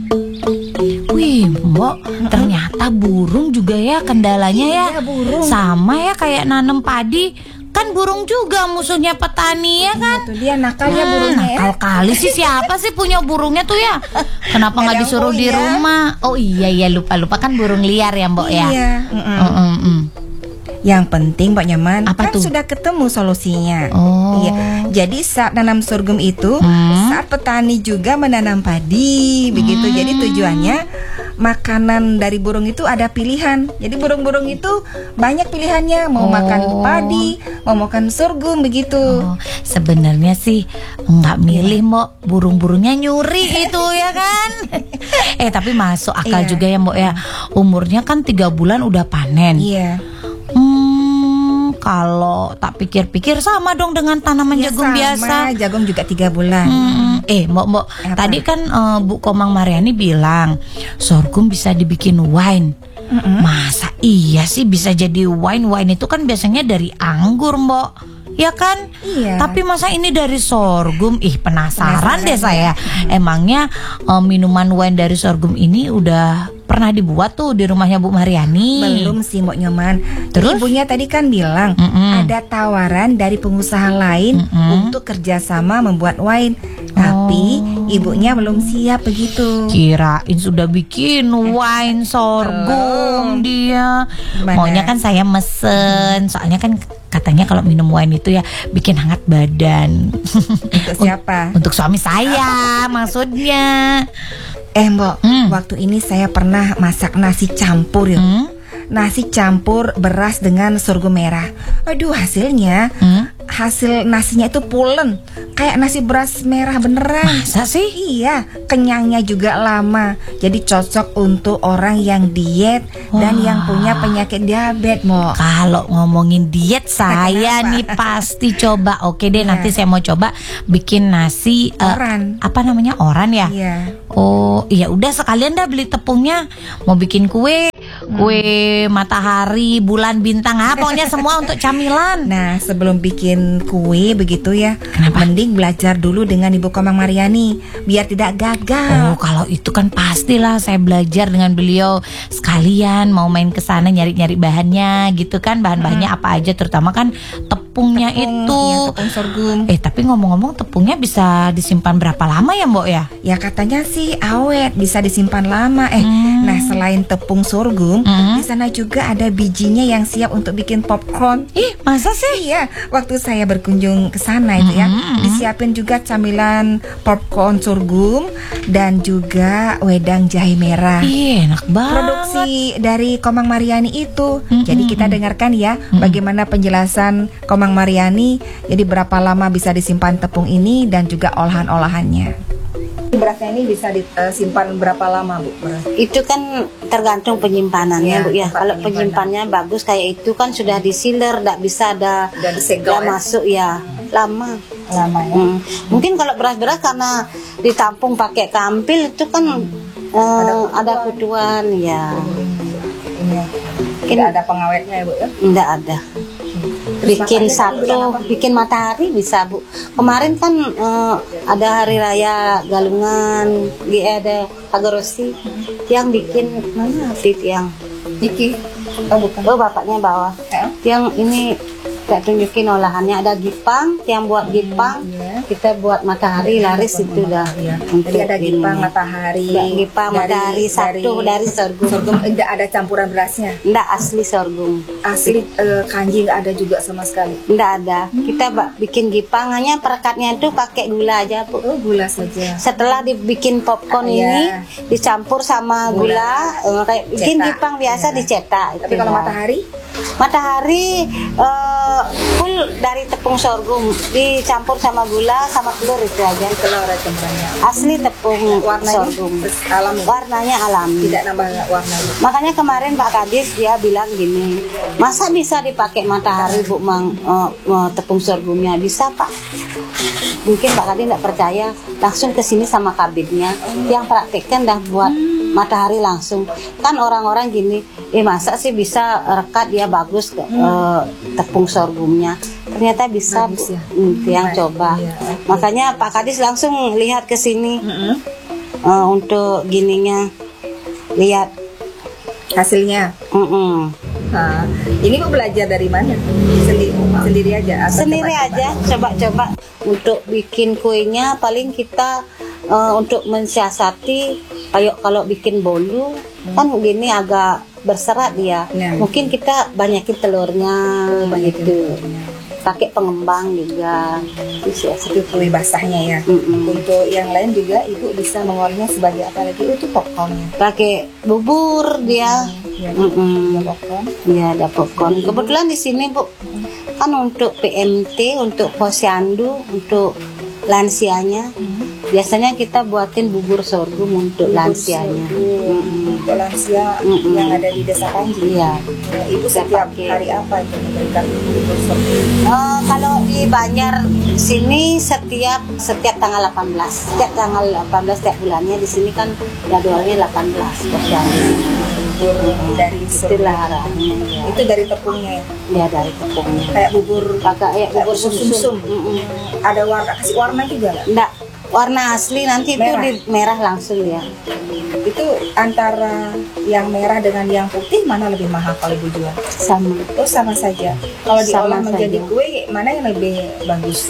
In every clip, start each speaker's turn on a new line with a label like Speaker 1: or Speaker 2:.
Speaker 1: Wih, Mbok, ternyata burung juga ya kendalanya ya.
Speaker 2: Iya, burung.
Speaker 1: Sama ya kayak nanam padi. Kan burung juga musuhnya petani ya kan?
Speaker 2: Itu dia nakalnya burungnya ya.
Speaker 1: Nakal kali sih, siapa sih punya burungnya tuh ya? Kenapa nggak
Speaker 2: Nggak ada
Speaker 1: disuruh
Speaker 2: yang
Speaker 1: di
Speaker 2: punya.
Speaker 1: rumah? Oh iya lupa kan burung liar ya Mbok ya.
Speaker 2: Iya. Yang penting Mbak Nyoman,
Speaker 1: Apa
Speaker 2: kan
Speaker 1: tuh?
Speaker 2: sudah ketemu solusinya.
Speaker 1: Oh.
Speaker 2: Iya. Jadi saat nanam sorghum itu, saat petani juga menanam padi, begitu. Jadi tujuannya makanan dari burung itu ada pilihan. Jadi burung-burung itu banyak pilihannya, mau makan padi, mau makan sorghum, begitu.
Speaker 1: Oh, sebenarnya sih nggak milih Mbok, burung-burungnya nyuri itu ya kan. Tapi masuk akal
Speaker 2: Iya.
Speaker 1: juga ya Mbok ya. Umurnya kan 3 bulan udah panen.
Speaker 2: Iya.
Speaker 1: Kalau tak pikir-pikir sama dong dengan tanaman
Speaker 2: Ya,
Speaker 1: jagung
Speaker 2: sama,
Speaker 1: biasa.
Speaker 2: jagung juga 3 bulan.
Speaker 1: Mbok,
Speaker 2: Apa?
Speaker 1: tadi kan Bu Komang Mariani bilang sorghum bisa dibikin wine. Masa iya sih bisa jadi wine? Wine itu kan biasanya dari anggur, Mbok. Ya kan?
Speaker 2: Iya.
Speaker 1: Tapi masa ini dari sorghum? Penasaran deh
Speaker 2: Penasaran
Speaker 1: saya. Emangnya minuman wine dari sorghum ini udah pernah dibuat tuh di rumahnya Bu Mariani?
Speaker 2: Belum sih Mbak Nyoman.
Speaker 1: Terus?
Speaker 2: Ibunya tadi kan bilang ada tawaran dari pengusaha lain untuk kerjasama membuat wine. Tapi ibunya belum siap begitu.
Speaker 1: Kirain sudah bikin wine sorghum dia.
Speaker 2: Gimana?
Speaker 1: Maunya kan saya mesen. Soalnya kan katanya kalau minum wine itu ya bikin hangat badan.
Speaker 2: Untuk siapa?
Speaker 1: Untuk suami saya maksudnya.
Speaker 2: Mbak, waktu ini saya pernah masak nasi campur ya. Nasi campur beras dengan sorghum merah. Aduh, hasilnya hasil nasinya itu pulen, kayak nasi beras merah beneran.
Speaker 1: Masa sih?
Speaker 2: Iya, kenyangnya juga lama. Jadi cocok untuk orang yang diet dan yang punya penyakit diabetes, Mo.
Speaker 1: Kalau ngomongin diet saya
Speaker 2: Kenapa?
Speaker 1: nih pasti coba. Oke deh,
Speaker 2: Iya.
Speaker 1: nanti saya mau coba bikin nasi
Speaker 2: Oran.
Speaker 1: apa namanya? Oran ya?
Speaker 2: Iya.
Speaker 1: Oh, iya udah sekalian dah beli tepungnya. Mau bikin kue matahari, bulan, bintang, pokoknya semua untuk camilan.
Speaker 2: Nah, sebelum bikin kue begitu ya,
Speaker 1: Kenapa?
Speaker 2: mending belajar dulu dengan Ibu Komang Mariani biar tidak gagal.
Speaker 1: Oh, kalau itu kan pastilah saya belajar dengan beliau sekalian mau main ke sana nyari-nyari bahannya gitu kan, bahan-bahannya apa aja terutama kan tepungnya itu.
Speaker 2: Iya, tepung sorghum.
Speaker 1: Tapi ngomong-ngomong tepungnya bisa disimpan berapa lama ya, Mbok ya?
Speaker 2: Ya katanya sih awet, bisa disimpan lama. Nah, selain tepung sorghum, di sana juga ada bijinya yang siap untuk bikin popcorn.
Speaker 1: Masa sih?
Speaker 2: Iya, waktu saya berkunjung ke sana itu ya, disiapin juga camilan popcorn sorghum dan juga wedang jahe merah.
Speaker 1: Enak banget.
Speaker 2: Produksi dari Komang Mariani itu. Jadi kita dengarkan ya bagaimana penjelasan Komang Mariani. Jadi berapa lama bisa disimpan tepung ini dan juga olahan-olahannya. Berasnya ini bisa disimpan berapa lama, Bu?
Speaker 3: Itu kan tergantung penyimpanannya,
Speaker 2: Ya,
Speaker 3: Bu ya.
Speaker 2: tempat
Speaker 3: Kalau
Speaker 2: penyimpanan.
Speaker 3: penyimpannya bagus kayak itu kan sudah disiler, tidak bisa ada
Speaker 2: Udah disegel
Speaker 3: nggak
Speaker 2: ya?
Speaker 3: masuk ya. Lama.
Speaker 2: Lama ya.
Speaker 3: Mungkin kalau beras-beras karena ditampung pakai kampil itu kan ada kutuan ya.
Speaker 2: Ini tidak ada pengawetnya ya, Bu ya?
Speaker 3: Enggak ada. Bikin satu, bikin matahari bisa, Bu. Kemarin kan ada hari raya Galungan, ada Agorosi yang bikin mana yang
Speaker 2: Iki. Oh, bukan.
Speaker 3: oh bapaknya bawa. Yang ini kita tunjukin olahannya, ada gipang, yang buat gipang, kita buat matahari laris itu dah.
Speaker 2: Jadi ada gipang, matahari.
Speaker 3: Gipang, matahari satu dari sorghum.
Speaker 2: Sorghum tidak ada campuran berasnya.
Speaker 3: Enggak asli sorghum.
Speaker 2: Asli kanji nggak ada juga sama sekali.
Speaker 3: Enggak ada. Kita bikin gipang hanya perekatnya itu pakai gula aja, Bu.
Speaker 2: Oh, gula saja.
Speaker 3: Setelah dibikin popcorn ini dicampur sama gula, kayak bikin
Speaker 2: Cetak.
Speaker 3: gipang biasa dicetak.
Speaker 2: Tapi
Speaker 3: itu
Speaker 2: kalau
Speaker 3: dah.
Speaker 2: matahari,
Speaker 3: Full dari tepung sorghum dicampur sama gula sama telur itu aja.
Speaker 2: telur campurannya.
Speaker 3: Asli tepung
Speaker 2: Warnanya
Speaker 3: sorghum.
Speaker 2: alami.
Speaker 3: Warnanya alami.
Speaker 2: Tidak nambah warna.
Speaker 3: Makanya kemarin Pak Kadis dia bilang gini, masa bisa dipakai matahari Bu tepung sorghumnya? Bisa Pak. Mungkin Pak Kadis tidak percaya, langsung ke sini sama kabitnya yang praktekkan dah buat matahari langsung. Kan orang-orang gini, masa sih bisa rekat dia bagus tepung sorghumnya? Ternyata bisa,
Speaker 2: Bagus ya?
Speaker 3: yang coba.
Speaker 2: Iya.
Speaker 3: Makanya Pak Kadis langsung lihat ke sini. untuk gininya lihat
Speaker 2: hasilnya. Nah, ini Bu belajar dari mana? Sendiri aja? Atau
Speaker 3: sendiri
Speaker 2: coba-coba?
Speaker 3: aja coba-coba untuk bikin kuenya. Paling kita untuk mensiasati kalau bikin bolu kan gini agak berserat dia.
Speaker 2: Ya.
Speaker 3: Mungkin kita banyakin telurnya gitu. Pakai pengembang juga.
Speaker 2: Itu kue basahnya ya. Untuk yang lain juga Ibu bisa mengolahnya sebagai apa lagi? Itu popcornnya.
Speaker 3: Pakai bubur dia.
Speaker 2: Ya, popcorn.
Speaker 3: Ya, ada popcorn. Kebetulan di sini Bu kan untuk PMT, untuk posyandu, untuk lansianya. Biasanya kita buatin bubur sorghum untuk lansianya.
Speaker 2: Untuk lansia yang ada di Desa Panji.
Speaker 3: Iya.
Speaker 2: Ibu setiap hari apa itu memberikan bubur sorghum?
Speaker 3: Kalau di Banjar sini setiap tanggal 18. Setiap tanggal 18 setiap bulannya di sini kan jadwalnya 18 posyandu.
Speaker 2: Bubur dari
Speaker 3: Itulah arahnya. Ya.
Speaker 2: Itu dari tepungnya ya?
Speaker 3: Ya dari tepungnya.
Speaker 2: Kayak bubur
Speaker 3: Bubur sumsum.
Speaker 2: Ada warna, kasih warna juga nggak?
Speaker 3: Enggak, warna asli nanti
Speaker 2: Merah.
Speaker 3: itu di merah langsung ya.
Speaker 2: Itu antara yang merah dengan yang putih mana lebih mahal kalau Ibu jual?
Speaker 3: Sama.
Speaker 2: Oh sama saja. Kalau diolah
Speaker 3: Sama
Speaker 2: menjadi
Speaker 3: saja.
Speaker 2: kue mana yang lebih bagus?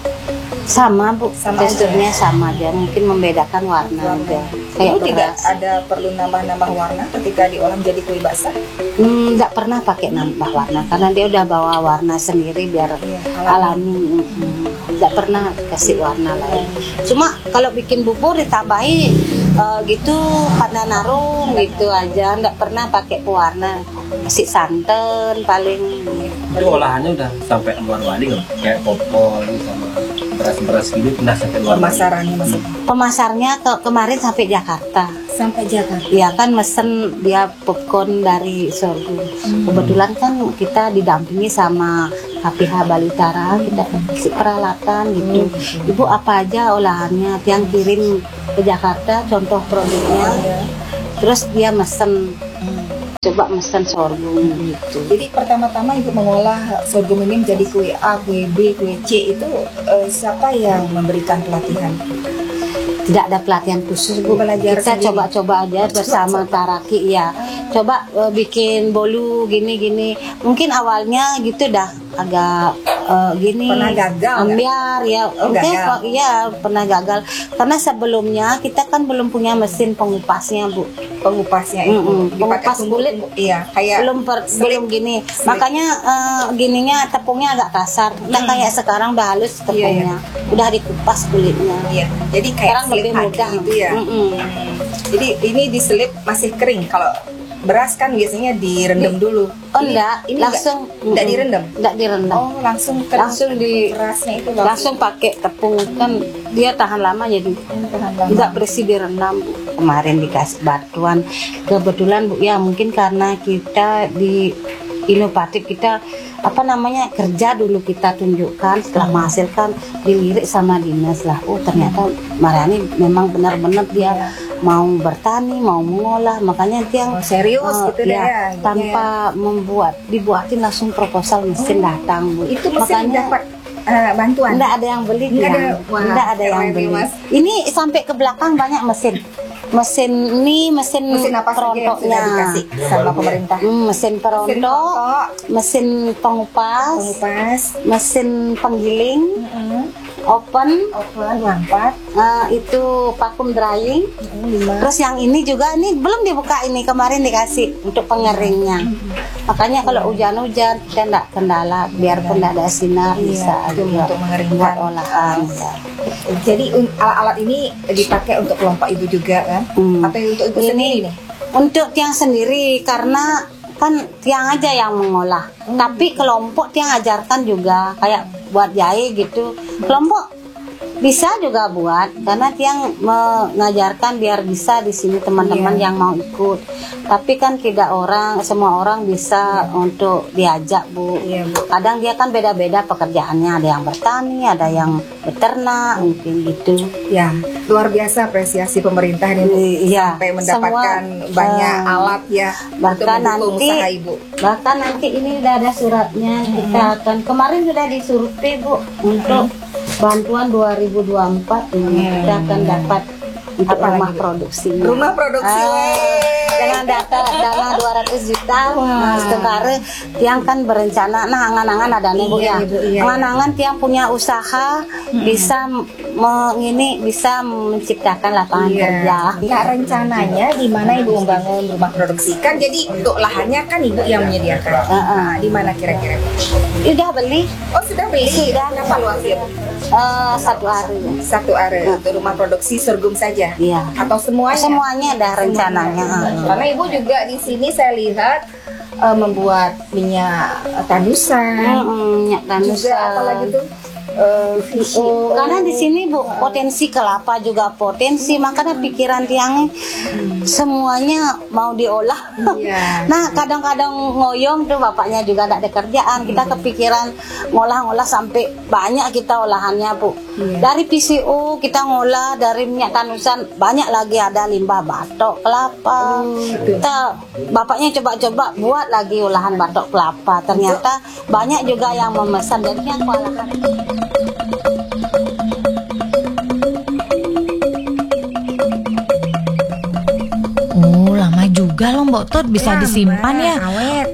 Speaker 3: Sama Bu,
Speaker 2: Sama
Speaker 3: teksturnya sama aja, mungkin membedakan warna aja. Kayak
Speaker 2: Ibu tidak
Speaker 3: beras.
Speaker 2: ada perlu nambah-nambah warna ketika diolah menjadi kue basah?
Speaker 3: Nggak pernah pakai nambah warna karena dia udah bawa warna sendiri biar
Speaker 2: Iya,
Speaker 3: alami. Nggak pernah kasih warna lain. Cuma kalau bikin bubur ditambahi gitu pandanarung gitu aja, nggak pernah pakai pewarna. Kasih santan paling.
Speaker 4: Itu olahannya udah sampai luar wali nggak? Kayak popcorn sama beras-beras gitu pernah sampai luar wali?
Speaker 2: Pemasarannya maksudnya?
Speaker 3: Pemasarnya kemarin sampai Jakarta.
Speaker 2: Sampai Jakarta.
Speaker 3: Ya kan mesen dia popcorn dari sorghum. Kebetulan kan kita didampingi sama KPH Balitara, kita kasih peralatan gitu. Ibu apa aja olahannya, yang kirim ke Jakarta contoh produknya. Terus dia mesen, coba mesen sorghum gitu.
Speaker 2: Jadi pertama-tama Ibu mengolah sorghum ini menjadi kue A, kue B, kue C itu siapa yang memberikan pelatihan?
Speaker 3: Tidak ada pelatihan khusus Bu,
Speaker 2: Belajar
Speaker 3: kita
Speaker 2: sendiri.
Speaker 3: coba-coba aja bersama Taraki ya. Coba bikin bolu gini-gini. Mungkin awalnya gitu dah agak gini.
Speaker 2: Pernah gagal nggak?
Speaker 3: Ambiar ya.
Speaker 2: Oh,
Speaker 3: Mungkin
Speaker 2: gagal.
Speaker 3: iya pernah gagal. Karena sebelumnya kita kan belum punya mesin pengupasnya Bu.
Speaker 2: Pengupasnya itu dipakai
Speaker 3: Pengupas
Speaker 2: tumbuk,
Speaker 3: kulit.
Speaker 2: iya kayak
Speaker 3: Belum gini. Makanya gininya tepungnya agak kasar. Udah kayak sekarang udah halus tepungnya. Udah dikupas kulitnya.
Speaker 2: iya. Jadi kayak
Speaker 3: Sekarang lebih
Speaker 2: selip
Speaker 3: mudah
Speaker 2: gitu ya. Jadi ini diselip masih kering. Kalau beras kan biasanya direndam dulu.
Speaker 3: Oh enggak,
Speaker 2: ini
Speaker 3: langsung
Speaker 2: enggak direndam.
Speaker 3: Enggak direndam.
Speaker 2: Oh, langsung ke
Speaker 3: Langsung di
Speaker 2: berasnya itu
Speaker 3: langsung pakai tepung kan dia tahan lama jadi
Speaker 2: tahan lama.
Speaker 3: enggak bersih direndam. Bu. Kemarin dikasih bantuan kebetulan Bu ya mungkin karena kita di inovatif kita apa namanya kerja dulu kita tunjukkan setelah menghasilkan dilirik sama dinas lah. Oh ternyata Mariani memang benar-benar dia mau bertani, mau mengolah, makanya dia yang
Speaker 2: serius gitu deh ya.
Speaker 3: tanpa dibuatin langsung proposal mesin datang Bu.
Speaker 2: Itu mesin
Speaker 3: Makanya
Speaker 2: dapat bantuan.
Speaker 3: enggak ada yang beli
Speaker 2: Nggak
Speaker 3: dia.
Speaker 2: ada. Wah,
Speaker 3: Enggak ada yang
Speaker 2: keren
Speaker 3: beli.
Speaker 2: nih, Mas.
Speaker 3: Ini sampai ke belakang banyak mesin. Mesin
Speaker 2: Mesin apa saja yang sudah
Speaker 3: perontoknya.
Speaker 2: dikasih sama pemerintah?
Speaker 3: Mesin perontok, mesin pengupas, mesin penggiling, open,
Speaker 2: mantap.
Speaker 3: itu vacuum drying.
Speaker 2: 5.
Speaker 3: Terus yang ini juga ini belum dibuka ini kemarin dikasih untuk pengeringnya. Makanya kalau hujan-hujan kita enggak kendala biarpun enggak ada sinar bisa
Speaker 2: itu
Speaker 3: aja
Speaker 2: untuk mengeringkan.
Speaker 3: buat olahan. Ya.
Speaker 2: Jadi alat-alat ini dipakai untuk kelompok ibu juga kan? Atau untuk ibu sendiri nih?
Speaker 3: Untuk tiang sendiri karena kan tiang aja yang mengolah. Tapi kelompok tiang ajarkan juga kayak buat jahe gitu. Kelompok bisa juga buat karena tiang mengajarkan biar bisa di sini teman-teman yang mau ikut. Tapi kan tidak semua orang bisa untuk diajak Bu.
Speaker 2: Iya, Bu.
Speaker 3: Kadang dia kan beda-beda pekerjaannya, ada yang bertani, ada yang beternak mungkin gitu.
Speaker 2: Ya, luar biasa apresiasi pemerintah ini
Speaker 3: Iya,
Speaker 2: sampai mendapatkan
Speaker 3: semua,
Speaker 2: banyak alat ya untuk
Speaker 3: bahkan
Speaker 2: mendukung
Speaker 3: nanti
Speaker 2: usaha ibu.
Speaker 3: bahkan nanti ini udah ada suratnya kita akan kemarin sudah disurvei Bu untuk bantuan 2024 ini kita akan dapat untuk
Speaker 2: Apa
Speaker 3: rumah
Speaker 2: lagi, Bu?
Speaker 3: produksi.
Speaker 2: Rumah produksi.
Speaker 3: Dengan dana 200 juta. Nah, sekarang tiang kan berencana nah angan-angan ada nih Bu
Speaker 2: Iya,
Speaker 3: ya.
Speaker 2: Ibu, iya.
Speaker 3: Angan-angan tiang punya usaha bisa bisa menciptakan lapangan kerja.
Speaker 2: Nah, rencananya di mana Ibu membangun rumah produksi? Kan jadi untuk lahannya kan Ibu yang menyediakan. Nah, di mana kira-kira?
Speaker 3: Udah beli
Speaker 2: Oh, sudah beli.
Speaker 3: Sudah.
Speaker 2: Berapa luasnya?
Speaker 3: 1 hari.
Speaker 2: 1 area untuk rumah produksi sorghum saja?
Speaker 3: Iya.
Speaker 2: Atau semuanya?
Speaker 3: Semuanya ada rencananya.
Speaker 2: Karena Ibu juga di sini saya lihat membuat minyak tanusan.
Speaker 3: Minyak
Speaker 2: Juga apa lagi
Speaker 3: tanusan.
Speaker 2: tuh? VO.
Speaker 3: Karena di sini Bu potensi kelapa juga potensi, makanya pikiran tiangnya semuanya mau diolah.
Speaker 2: Iya.
Speaker 3: Nah kadang-kadang ngoyong tuh bapaknya juga tidak ada kerjaan, kita kepikiran ngolah-ngolah sampai banyak kita olahannya Bu. Dari PCO kita ngolah, dari minyak tanusan banyak lagi, ada limbah batok kelapa. Kita bapaknya coba-coba buat lagi olahan batok kelapa. Ternyata banyak juga yang memesan dan yang olahan.
Speaker 1: Oh, lama juga loh Mbok Tut bisa disimpan ya.
Speaker 2: Awet.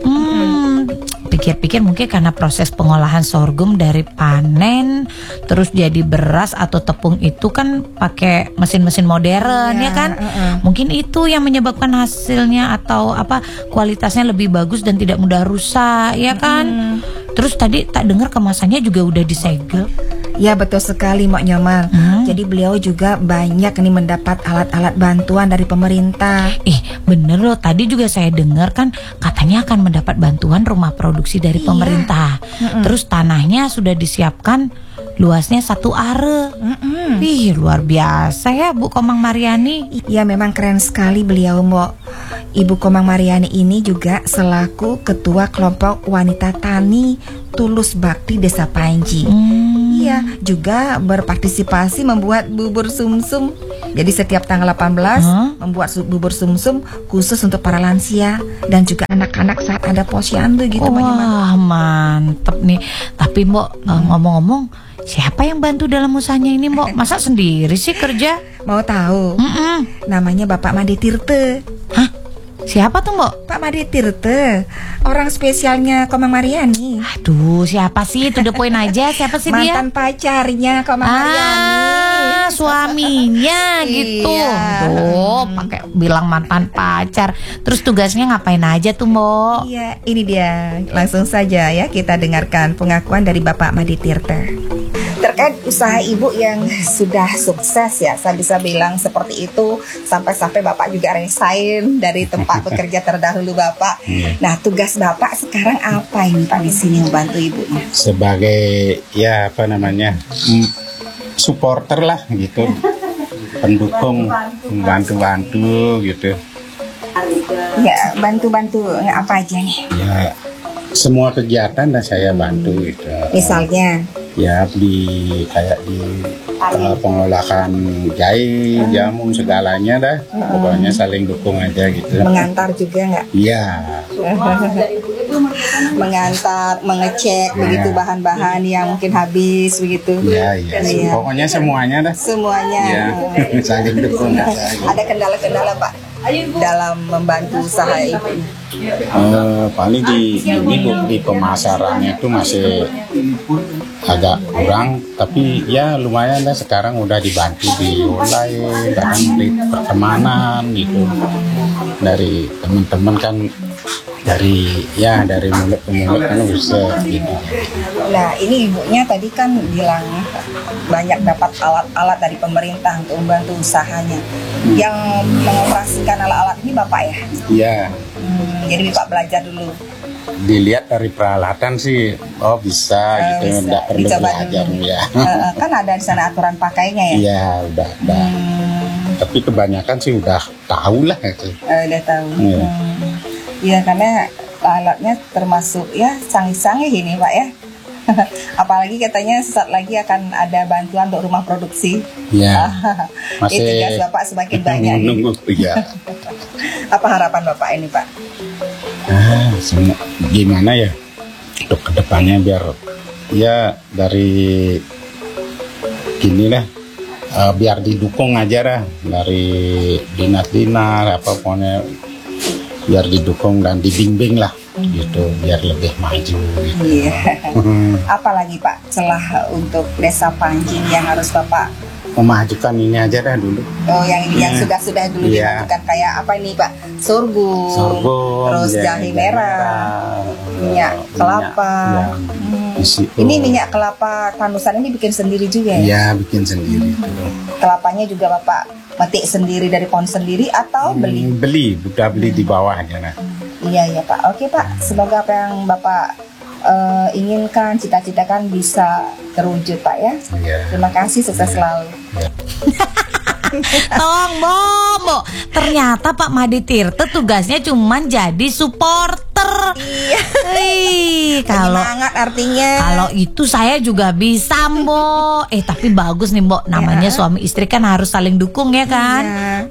Speaker 1: Pikir-pikir mungkin karena proses pengolahan sorghum dari panen terus jadi beras atau tepung itu kan pakai mesin-mesin modern ya kan. Mungkin itu yang menyebabkan hasilnya atau apa kualitasnya lebih bagus dan tidak mudah rusak ya kan. Terus tadi tak dengar kemasannya juga udah disegel.
Speaker 2: Ya betul sekali Mak Nyomal. Jadi beliau juga banyak nih mendapat alat-alat bantuan dari pemerintah.
Speaker 1: Bener loh, tadi juga saya dengar kan katanya akan mendapat bantuan rumah produksi dari pemerintah. Terus tanahnya sudah disiapkan luasnya 1 are. Ih, luar biasa ya Bu Komang Mariani.
Speaker 2: Ya memang keren sekali beliau Mbok. Ibu Komang Mariani ini juga selaku ketua kelompok wanita tani Tulus Bakti Desa Panji. Iya, juga berpartisipasi membuat bubur sumsum. Jadi setiap tanggal 18 membuat bubur sumsum khusus untuk para lansia dan juga anak-anak saat ada posyandu gitu.
Speaker 1: Wah, mantep nih. Tapi Mbok, ngomong-ngomong, siapa yang bantu dalam usahanya ini Mbok? Masa sendiri sih kerja?
Speaker 2: Mau tahu? Namanya Bapak Made Tirte.
Speaker 1: Hah? Siapa tuh Mbok?
Speaker 2: Pak Made Tirte, orang spesialnya Komang Mariani.
Speaker 1: Aduh, siapa sih? To the point aja, siapa sih dia?
Speaker 2: Mantan pacarnya Komang Mariani.
Speaker 1: Suaminya gitu.
Speaker 2: Iya.
Speaker 1: Tuh, pakai bilang mantan pacar. Terus tugasnya ngapain aja tuh, Mbok?
Speaker 2: Iya, ini dia. Langsung saja ya kita dengarkan pengakuan dari Bapak Made Tirte. Terkait usaha ibu yang sudah sukses ya, saya bisa bilang seperti itu, sampai-sampai Bapak juga resign dari tempat bekerja terdahulu Bapak. Nah, tugas Bapak sekarang apa ini Pak di sini membantu ibunya?
Speaker 5: Sebagai ya apa namanya supporter lah gitu, pendukung, membantu-bantu gitu.
Speaker 2: Ya, bantu-bantu apa aja nih?
Speaker 5: Ya semua kegiatan dan saya bantu gitu.
Speaker 2: Misalnya?
Speaker 5: Ya di pengolahan jahe, jamu segalanya dah. Pokoknya saling dukung aja gitu.
Speaker 2: Mengantar juga nggak?
Speaker 5: Iya.
Speaker 2: Mengantar, mengecek begitu bahan-bahan yang mungkin habis begitu.
Speaker 5: Iya.
Speaker 2: Iya.
Speaker 5: Pokoknya semuanya dah.
Speaker 2: Semuanya.
Speaker 5: Iya. Saling dukung aja.
Speaker 2: Ada kendala-kendala Pak dalam membantu usaha ibu?
Speaker 5: Paling di pemasarannya itu masih agak kurang, tapi ya lumayan lah sekarang udah dibantu di online, kadang di pertemanan gitu dari teman-teman kan, dari mulut ke mulut kan bisa gitu.
Speaker 2: Nah ini ibunya tadi kan bilang banyak dapat alat-alat dari pemerintah untuk membantu usahanya. Yang mengoperasikan alat-alat ini Bapak ya?
Speaker 5: Iya.
Speaker 2: Jadi Bapak belajar dulu.
Speaker 5: Dilihat dari peralatan sih, oh bisa gitu,
Speaker 2: Bisa.
Speaker 5: nggak perlu
Speaker 2: Dicoba
Speaker 5: belajar
Speaker 2: dulu.
Speaker 5: ya.
Speaker 2: Kan ada di sana aturan pakainya ya?
Speaker 5: Iya udah. Tapi kebanyakan sih udah tahu lah gitu.
Speaker 2: Udah tahu.
Speaker 5: Iya.
Speaker 2: Iya karena alatnya termasuk ya canggih-canggih ini Pak ya. Apalagi katanya sesaat lagi akan ada bantuan untuk rumah produksi.
Speaker 5: Iya.
Speaker 2: Itu tugas Bapak semakin banyak.
Speaker 5: Menunggu, iya.
Speaker 2: Apa harapan Bapak ini Pak?
Speaker 5: Gimana ya untuk kedepannya biar ya dari gini lah biar didukung aja lah dari dinas-dinas apa pokoknya, biar didukung dan dibimbing lah gitu, biar lebih maju gitu.
Speaker 2: Iya. Apalagi Pak celah untuk Desa Panjing yang harus Bapak
Speaker 5: Memajukan ini aja dah dulu.
Speaker 2: Oh, yang ini yang sudah dulu dilakukan kayak apa ini Pak? Sorghum, terus jahe merah, minyak kelapa. Ini minyak kelapa Tanusan ini bikin sendiri juga ya?
Speaker 5: Iya, bikin sendiri.
Speaker 2: Kelapanya juga Bapak petik sendiri dari pohon sendiri atau beli?
Speaker 5: Udah beli di bawah aja nah.
Speaker 2: Iya Pak. Oke Pak, semoga apa yang Bapak inginkan, cita-citakan bisa terwujud Pak ya. Terima kasih, sukses selalu.
Speaker 1: Tong Bo, ternyata Pak Madi Tirta tugasnya cuman jadi supporter.
Speaker 2: Iya.
Speaker 1: Kalau
Speaker 2: semangat artinya.
Speaker 1: Kalau itu saya juga bisa, Bo. Tapi bagus nih, Bo. Namanya suami istri kan harus saling dukung ya kan.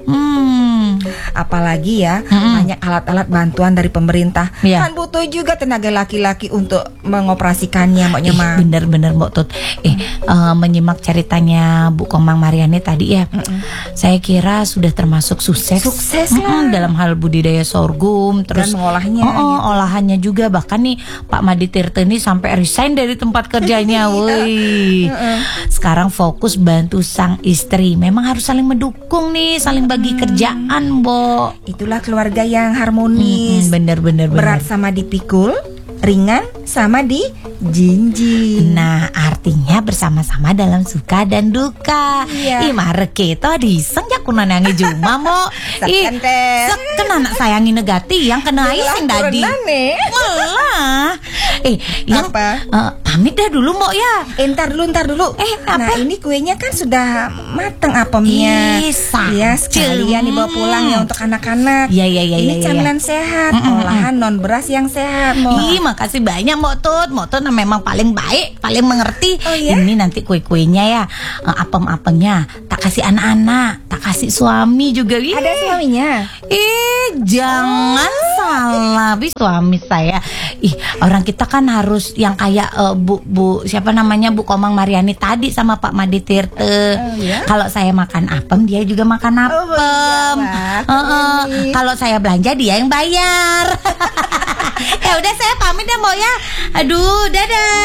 Speaker 2: Apalagi ya banyak alat-alat bantuan dari pemerintah. Kan butuh juga tenaga laki-laki untuk mengoperasikannya, Mbak Nyema.
Speaker 1: Bener-bener Mbak Tut. Menyimak ceritanya Bu Komang Mariani tadi ya. Saya kira sudah termasuk sukses
Speaker 2: lah
Speaker 1: dalam hal budidaya sorghum, terus
Speaker 2: dan mengolahnya.
Speaker 1: Olahannya juga, bahkan nih Pak Madi Tirta ini sampai resign dari tempat kerjanya. Woi. Sekarang fokus bantu sang istri. Memang harus saling mendukung nih, saling bagi kerjaan, Bo.
Speaker 2: Itulah keluarga yang harmonis.
Speaker 1: Bener.
Speaker 2: Berat sama dipikul, ringan sama dijinjing.
Speaker 1: Nah, artinya bersama-sama dalam suka dan duka. Mare kita diseng ya kunan yang juma, Mo. Seken anak sayangi negati yang kena iseng dadi. Malah. Yang pamit dah dulu, Mo ya.
Speaker 2: Entar dulu.
Speaker 1: Apa?
Speaker 2: Nah, ini kuenya kan sudah mateng apemnya. Ya, sekalian dibawa pulang ya untuk anak-anak. Ini camilan sehat, olahan non beras yang sehat, Mo.
Speaker 1: Makasih banyak Mbok Tut memang paling baik, paling mengerti. Ini nanti kue-kuenya ya, apem-apemnya tak kasih anak-anak, tak kasih suami juga.
Speaker 2: Ada suaminya?
Speaker 1: Jangan salah, suami saya. Orang kita kan harus yang kayak Bu siapa namanya Bu Komang Mariani tadi sama Pak Madi Tirta. Kalau saya makan apem, dia juga makan apem. Kalau saya belanja, dia yang bayar. Ya udah, saya pamit ya Mbok ya. Aduh, dadah.